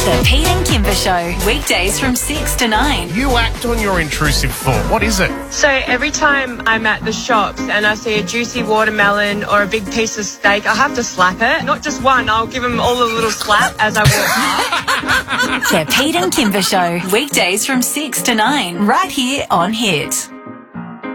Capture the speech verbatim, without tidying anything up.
The Pete and Kimber Show, weekdays from six to nine. You act on your intrusive thought. What is it? So every time I'm at the shops and I see a juicy watermelon or a big piece of steak, I have to slap it. Not just one, I'll give them all a little slap as I walk past. The Pete and Kimber Show, weekdays from six to nine, right here on Hit.